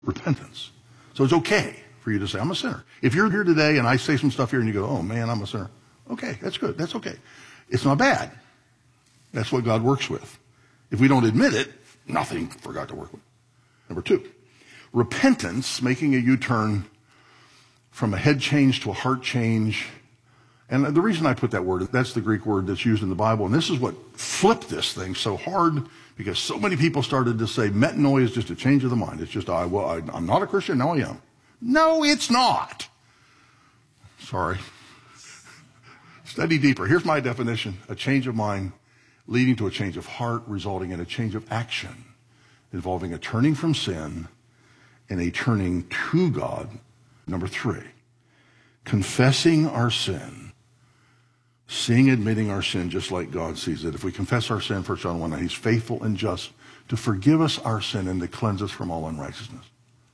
repentance. So it's okay for you to say, I'm a sinner. If you're here today and I say some stuff here and you go, oh man, I'm a sinner. Okay, that's good. That's okay. It's not bad. That's what God works with. If we don't admit it, nothing for God to work with. Number two, repentance, making a U-turn from a head change to a heart change. And the reason I put that word, that's the Greek word that's used in the Bible. And this is what flipped this thing so hard, because so many people started to say metanoia is just a change of the mind. It's just, I'm not a Christian, now I am. No, it's not. Sorry. Study deeper. Here's my definition. A change of mind leading to a change of heart, resulting in a change of action, involving a turning from sin and a turning to God. Number three, confessing our sin. Seeing, admitting our sin just like God sees it. If we confess our sin, 1 John 1, he's faithful and just to forgive us our sin and to cleanse us from all unrighteousness.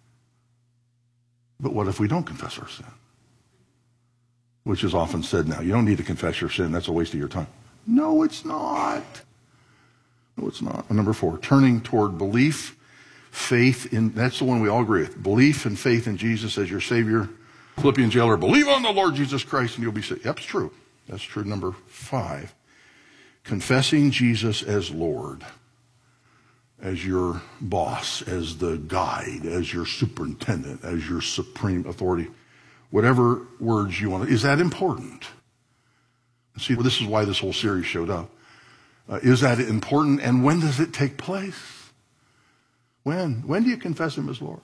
But what if we don't confess our sin? Which is often said now. You don't need to confess your sin. That's a waste of your time. No, it's not. No, it's not. And number four, turning toward belief, faith in, that's the one we all agree with. Belief and faith in Jesus as your Savior. Philippians jailer, believe on the Lord Jesus Christ and you'll be saved. Yep, it's true. That's true. Number five, confessing Jesus as Lord, as your boss, as the guide, as your superintendent, as your supreme authority. Whatever words you want. Is that important? See, this is why this whole series showed up. Is that important? And when does it take place? When? When do you confess him as Lord?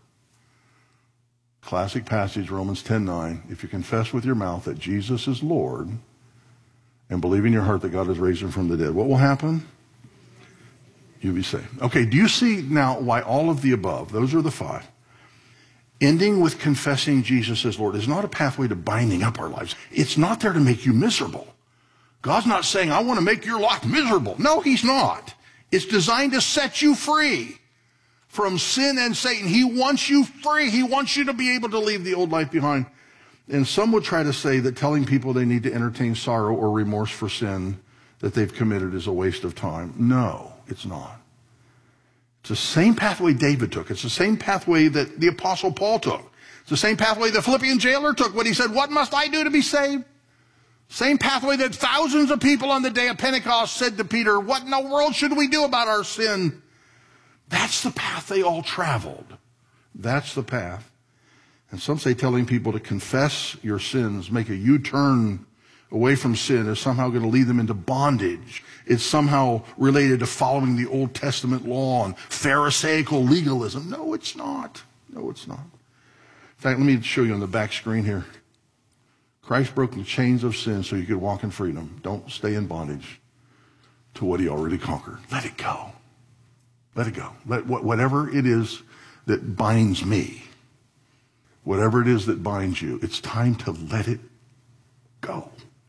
Classic passage, Romans 10:9. If you confess with your mouth that Jesus is Lord and believe in your heart that God has raised him from the dead, what will happen? You'll be saved. Okay, do you see now why all of the above, those are the five, ending with confessing Jesus as Lord is not a pathway to binding up our lives. It's not there to make you miserable. God's not saying, I want to make your life miserable. No, he's not. It's designed to set you free from sin and Satan. He wants you free. He wants you to be able to leave the old life behind. And some would try to say that telling people they need to entertain sorrow or remorse for sin that they've committed is a waste of time. No, it's not. It's the same pathway David took. It's the same pathway that the Apostle Paul took. It's the same pathway the Philippian jailer took when he said, what must I do to be saved? Same pathway that thousands of people on the day of Pentecost said to Peter, what in the world should we do about our sin? That's the path they all traveled. That's the path. And some say telling people to confess your sins, make a U-turn away from sin is somehow going to lead them into bondage. It's somehow related to following the Old Testament law and Pharisaical legalism. No, it's not. No, it's not. In fact, let me show you on the back screen here. Christ broke the chains of sin so you could walk in freedom. Don't stay in bondage to what he already conquered. Let it go. Let it go. Let whatever it is that binds me, whatever it is that binds you, it's time to let it go.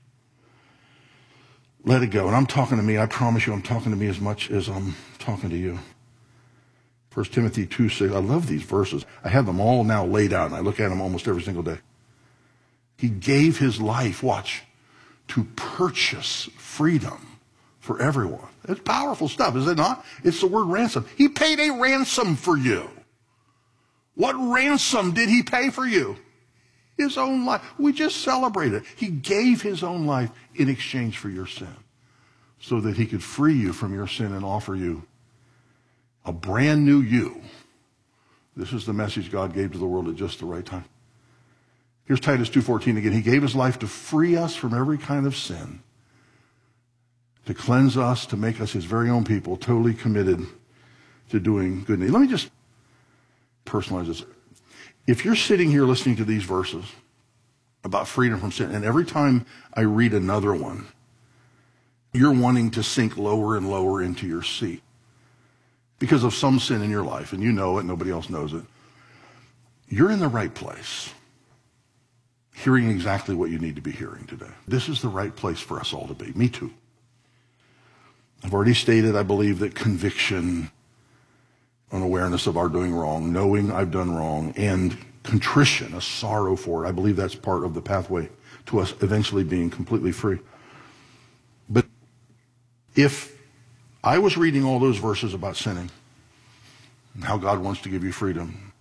Let it go. And I'm talking to me. I promise you I'm talking to me as much as I'm talking to you. 1 Timothy 2:6. I love these verses. I have them all now laid out, and I look at them almost every single day. He gave his life, watch, to purchase freedom for everyone. It's powerful stuff, is it not? It's the word ransom. He paid a ransom for you. What ransom did he pay for you? His own life. We just celebrated. He gave his own life in exchange for your sin so that he could free you from your sin and offer you a brand new you. This is the message God gave to the world at just the right time. Here's Titus 2:14 again. He gave his life to free us from every kind of sin, to cleanse us, to make us his very own people, totally committed to doing good. Let me just personalize this. If you're sitting here listening to these verses about freedom from sin, and every time I read another one, you're wanting to sink lower and lower into your seat because of some sin in your life, and you know it, nobody else knows it, you're in the right place, hearing exactly what you need to be hearing today. This is the right place for us all to be. Me too. I've already stated, I believe, that conviction, an awareness of our doing wrong, knowing I've done wrong, and contrition, a sorrow for it, I believe that's part of the pathway to us eventually being completely free. But if I was reading all those verses about sinning and how God wants to give you freedom,